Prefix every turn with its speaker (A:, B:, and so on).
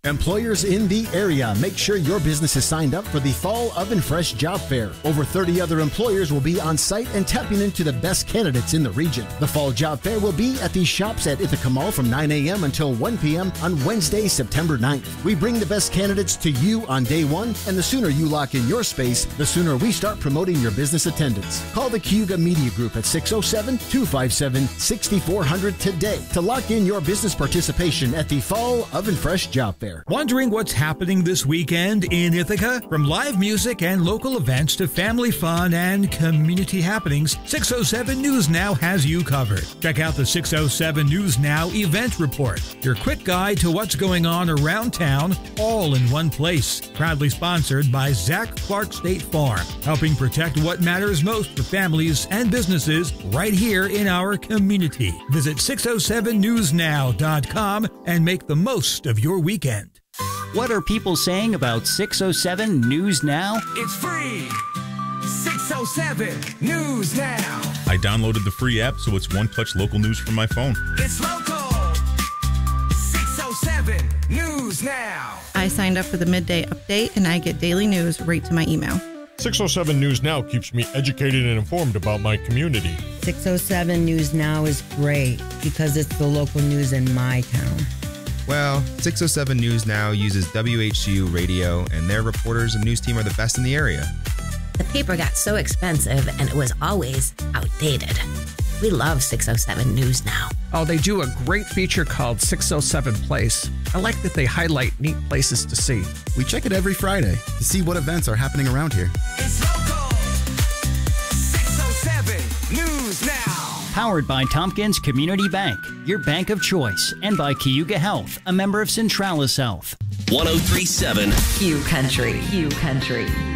A: Employers in the area, make sure your business is signed up for the Fall Oven Fresh Job Fair. Over 30 other employers will be on site and tapping into the best candidates in the region. The Fall Job Fair will be at the shops at Ithaca Mall from 9 a.m. until 1 p.m. on Wednesday, September 9th. We bring the best candidates to you on day one, and the sooner you lock in your space, the sooner we start promoting your business attendance. Call the Cayuga Media Group at 607-257-6400 today to lock in your business participation at the Fall Oven Fresh Job Fair.
B: Wondering what's happening this weekend in Ithaca? From live music and local events to family fun and community happenings, 607 News Now has you covered. Check out the 607 News Now event report, your quick guide to what's going on around town, all in one place. Proudly sponsored by Zach Clark State Farm, helping protect what matters most for families and businesses right here in our community. Visit 607newsnow.com and make the most of your weekend.
C: What are people saying about 607 News Now?
D: It's free! 607 News Now!
E: I downloaded the free app, so it's one-touch local news from my phone.
D: It's local! 607 News Now!
F: I signed up for the midday update, and I get daily news right to my email.
G: 607 News Now keeps me educated and informed about my community.
H: 607 News Now is great because it's the local news in my town.
I: Well, 607 News Now uses WHCU radio, and their reporters and news team are the best in the area.
J: The paper got so expensive, and it was always outdated. We love 607 News Now.
K: Oh, they do a great feature called 607 Place. I like that they highlight neat places to see.
L: We check it every Friday to see what events are happening around here.
D: It's local! 607 News Now!
C: Powered by Tompkins Community Bank, your bank of choice, and by Cayuga Health, a member of Centralis Health.
M: 1037
N: Q Country.